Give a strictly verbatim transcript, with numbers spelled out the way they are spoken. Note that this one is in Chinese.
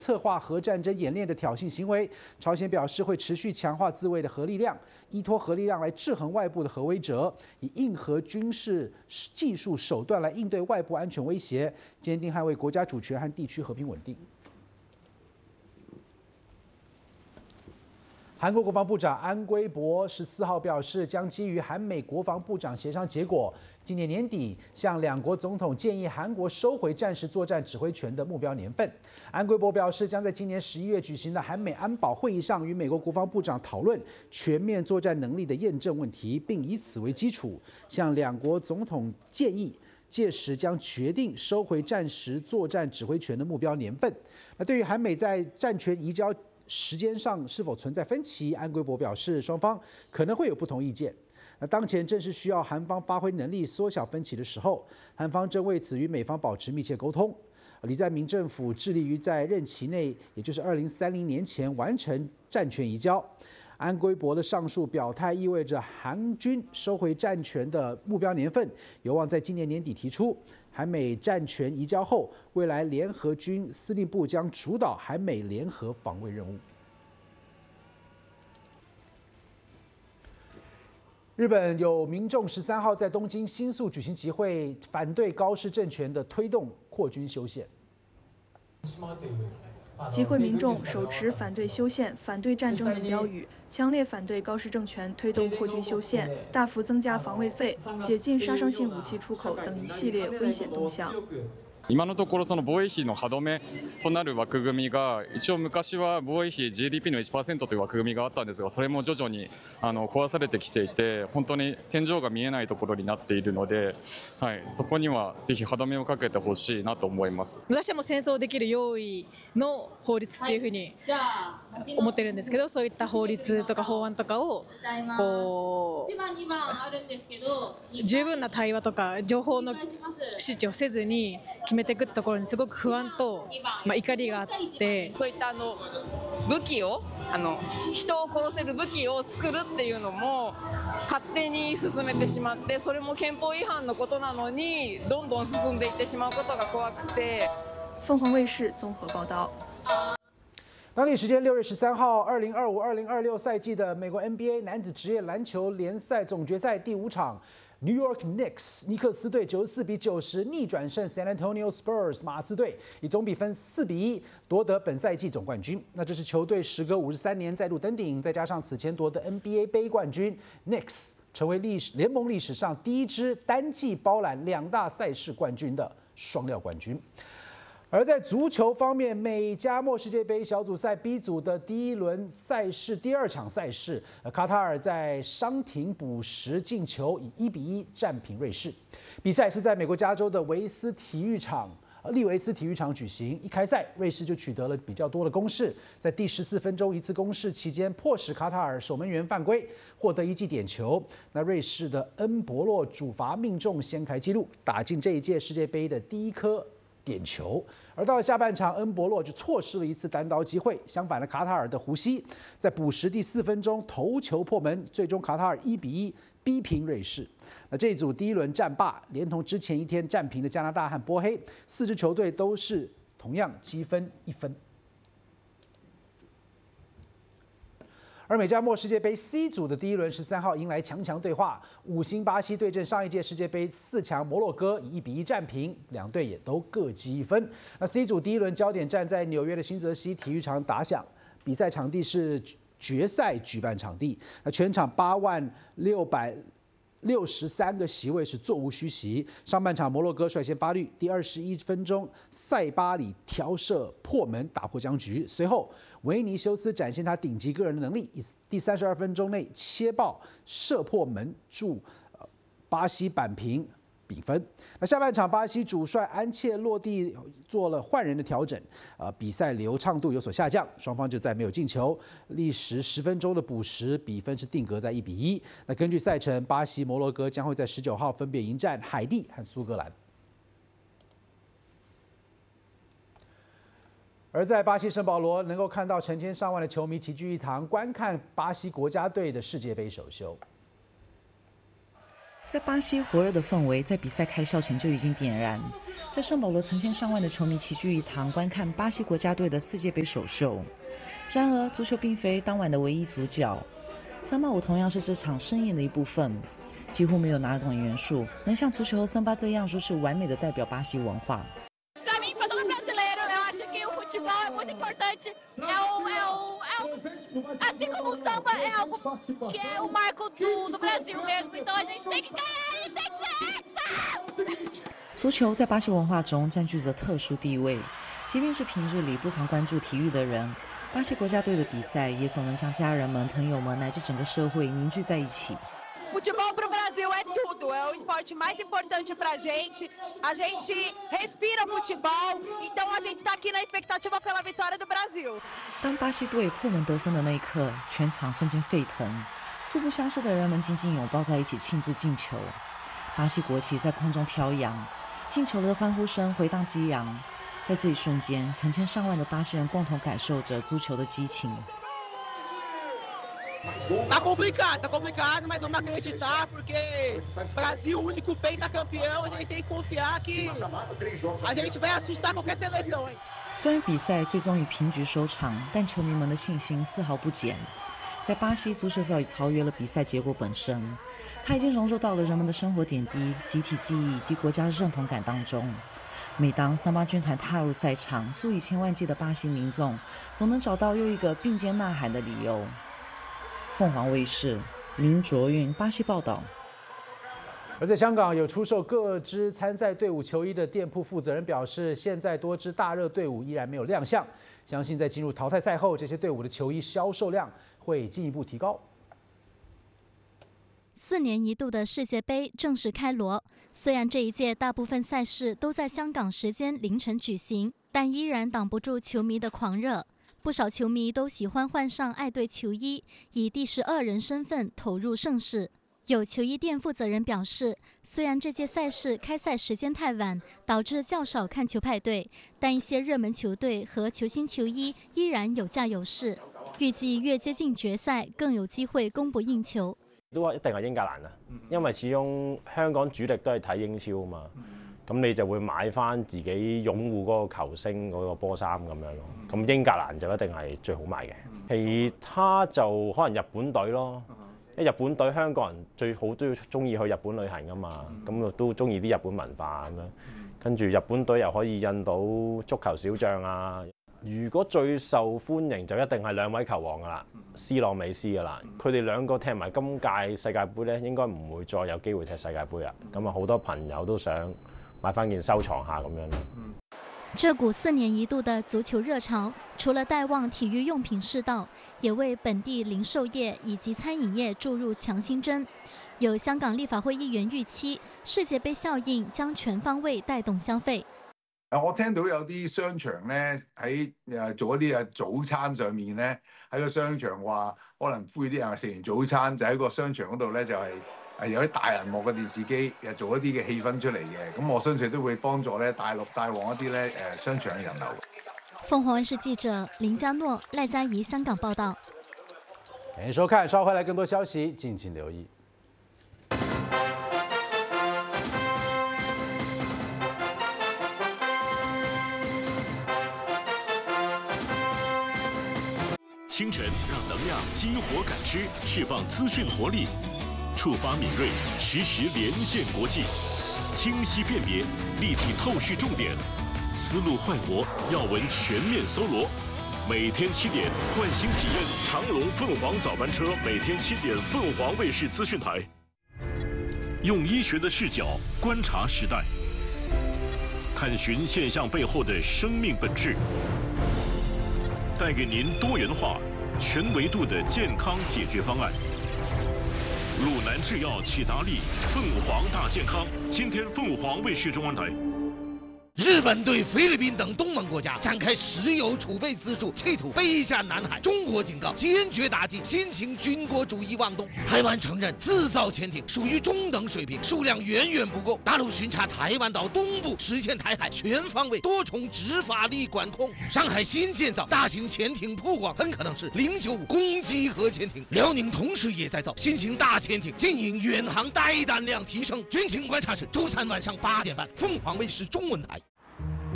策划核战争演练的挑衅行为。朝鲜表示会持续强化自卫的核力量，依托核力量来制衡外部的核威慑，以硬核军事技术手段来应对外部安全威胁，坚定捍卫国家主权和地区和平稳定。韩国国防部长安圭博十四号表示，将基于韩美国防部长协商结果，今年年底向两国总统建议韩国收回战时作战指挥权的目标年份。安圭博表示，将在今年十一月举行的韩美安保会议上与美国国防部长讨论全面作战能力的验证问题，并以此为基础向两国总统建议。届时将决定收回战时作战指挥权的目标年份。那对于韩美在战权移交时间上是否存在分歧，安圭博表示，双方可能会有不同意见。那当前正是需要韩方发挥能力缩小分歧的时候，韩方正为此与美方保持密切沟通。李在明政府致力于在任期内，也就是二零三零年前完成战权移交。安圭博的上述表态意味着韩军收回战权的目标年份有望在今年年底提出。韩美战权移交后，未来联合军司令部将主导韩美联合防卫任务。日本有民众十三号在东京新宿举行集会，反对高市政权的推动扩军修宪。 集会民众手持反对修宪、反对战争等标语，强烈反对高市政权推动扩军修宪、大幅增加防卫费、解禁杀伤性武器出口等一系列危险动向。 今のところその防衛費の歯止めとなる枠組みが一応昔は防衛費 ジーディーピー の いちパーセント という枠組みがあったんですが、それも徐々にあの壊されてきていて、本当に天井が見えないところになっているので、はい、そこにはぜひ歯止めをかけてほしいなと思います。 私はもう戦争できる用意の法律っていうふうに思ってるんですけど、そういった法律とか法案とかをこう十分な対話とか情報の周知をせずに決めていくところにすごく不安と、まあ、怒りがあって、 そういったあの武器をあの人を殺せる武器を作るっていうのも勝手に進めてしまって、それも憲法違反のことなのにどんどん進んでいってしまうことが怖くて。 凤凰卫视综合报道。 当地时间六月十三号，二零二五二零二六赛季的美国 N B A 男子职业篮球联赛总决赛第五场 ，New York Knicks 尼克斯队九十四比九十逆转胜 San Antonio Spurs 马刺队，以总比分四比一夺得本赛季总冠军。那这是球队时隔五十三年再度登顶，再加上此前夺得 N B A 杯冠军 ，Knicks 成为历史联盟历史上第一支单季包揽两大赛事冠军的双料冠军。而在足球方面，美加墨世界杯小组赛 B 组的第一轮赛事第二场赛事，卡塔尔在伤停补时进球，以一比一战平瑞士。比赛是在美国加州的维斯体育场。利维斯体育场举行，一开赛，瑞士就取得了比较多的攻势，在第十四分钟一次攻势期间，迫使卡塔尔守门员犯规，获得一记点球。那瑞士的恩博洛主罚命中，掀开纪录，打进这一届世界杯的第一颗点球。而到了下半场，恩博洛就错失了一次单刀机会。相反的，卡塔尔的胡西在补时第四分钟头球破门，最终卡塔尔一比一逼平瑞士。那这一组第一轮战罢，连同之前一天战平的加拿大和波黑，四支球队都是同样积分一分。而美加墨世界杯 C 组的第一轮十三号迎来强强对话，五星巴西对阵上一届世界杯四强摩洛哥，以一比一战平，两队也都各积一分。那 C 组第一轮焦点战在纽约的新泽西体育场打响，比赛场地是决赛举办场地，那全场八万六百。六十三个席位是座无虚席。上半场摩洛哥率先发绿，第二十一分钟塞巴里挑射破门打破僵局，随后维尼修斯展现他顶级个人的能力，以第三十二分钟内切爆射破门，助巴西扳平比分。那下半场巴西主帅安切洛蒂做了换人的调整，呃，比赛流畅度有所下降，双方就再没有进球。历时十分钟的补时，比分是定格在一比一。那根据赛程，巴西、摩洛哥将会在十九号分别迎战海地和苏格兰。而在巴西圣保罗，能够看到成千上万的球迷齐聚一堂，观看巴西国家队的世界杯首秀。 在巴西，火热的氛围在比赛开哨前就已经点燃，在圣保罗成千上万的球迷齐聚一堂，观看巴西国家队的世界杯首秀。然而，足球并非当晚的唯一主角，桑巴舞同样是这场盛宴的一部分。几乎没有哪种元素能像足球和桑巴这样如此完美的代表巴西文化。 muito importante é o, é o, é o assim como o samba é algo que é o marco do, do Brasil mesmo, então a gente tem que ganhar, a gente tem que ser hexa! 足球在巴西文化中占据着特殊地位，即便是平日里不常关注体育的人，巴西国家队的比赛也总能将家人们、朋友们乃至整个社会凝聚在一起。 Futebol para o Brasil é tudo, é o esporte mais importante para a gente. A gente respira futebol, então a gente está aqui na expectativa pela vitória do Brasil. 当巴西队破门得分的那一刻，全场瞬间沸腾，素不相识的人们紧紧拥抱在一起庆祝进球。巴西国旗在空中飘扬，进球的欢呼声回荡激昂。在这一瞬间，成千上万的巴西人共同感受着足球的激情。 Tá complicado, tá complicado, mas vamos acreditar, porque Brasil, o único pentacampeão, a gente tem que confiar que a gente vai assustar qualquer seleção. 虽然比赛最终以平局收场，但球迷们的信心丝毫不减。在巴西，足球早已超越了比赛结果本身，它已经融入到了人们的生活点滴、集体记忆及国家认同感当中。每当桑巴军团踏入赛场，数以千万计的巴西民众总能找到又一个并肩呐喊的理由。凤凰卫视林卓运巴西报道。 而在香港，有出售各支参赛队伍球衣的店铺负责人表示，现在多支大热队伍依然没有亮相，相信在进入淘汰赛后，这些队伍的球衣销售量会进一步提高。 四年一度的世界杯正式开锣，虽然这一届大部分赛事都在香港时间凌晨举行，但依然挡不住球迷的狂热。不少球迷都喜欢换上爱队球衣，以第十二人身份投入盛事。有球衣店负责人表示，虽然这届赛事开赛时间太晚，导致较少看球派对，但一些熱門球隊和球星球衣依然有價有市。預計越接近決賽，更有機會供不應求。 都一定係英格蘭啊，因為始終香港主力都係睇英超啊嘛。咁你就會買翻自己擁護嗰個球星嗰個波衫咁樣咯。咁英格蘭就一定係最好賣嘅，其他就可能日本隊咯。因為日本隊香港人最好都要中意去日本旅行噶嘛，咁都中意啲日本文化咁樣。跟住日本隊又可以印到足球小將啊。如果最受歡迎就一定係兩位球王噶啦 ，C 朗美斯噶啦。佢哋兩個踢埋今屆世界盃咧，應該唔會再有機會踢世界盃啦。咁啊，好多朋友都想買翻件收藏下咁樣咯。 這股四年一度的足球熱潮，除了帶旺體育用品市道，也為本地零售業以及餐飲業注入強心針。有香港立法會議員預期，世界盃效應將全方位帶動消費。 我聽到有啲商場咧喺誒做一啲誒早餐上面咧，喺個商場話可能呼籲啲人食完早餐就喺個商場嗰度咧就係、是。係有啲大銀幕嘅電視機，又做一啲嘅氣氛出嚟嘅，咁我相信都會幫助咧大陸帶旺一啲咧誒商場嘅人流。 鳳凰衛視記者林嘉諾、賴嘉怡香港報道。 感謝收看，稍後回來更多消息，敬請留意。 清晨讓能量激活感知，釋放資訊活力。觸發敏銳，實時連線國際，清晰辨別，立體透視重點，思路煥活，要聞全面搜羅。每天七點，喚醒體驗長龍鳳凰早班車，每天七點，鳳凰衛視資訊台。用醫學的視角觀察時代，探尋現象背後的生命本質，帶給您多元化、全維度的健康解決方案。魯南製藥啟達利，鳳凰大健康。今天鳳凰衛視中文台。 日本对菲律宾等东盟国家展开石油储备资助，企图备战南海。中国警告，坚决打击新型军国主义妄动。台湾承认自造潜艇属于中等水平，数量远远不够。大陆巡查台湾岛东部，实现台海全方位多重执法力管控。上海新建造大型潜艇曝光，很可能是零九五攻击核潜艇。辽宁同时也在造新型大潜艇，经营远航带弹量提升。军情观察室周三晚上八点半，凤凰卫视中文台。